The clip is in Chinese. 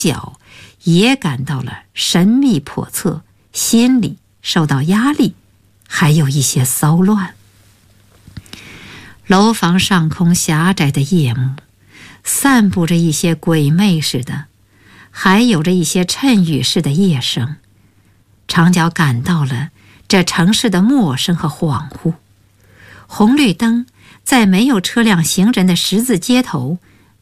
角也感到了神秘叵测，心里受到压力，还有一些骚乱。楼房上空狭窄的夜幕，散布着一些鬼魅似的，还有着一些衬雨式的夜声。长角感到了这城市的陌生和恍惚。红绿灯在没有车辆行人的十字街头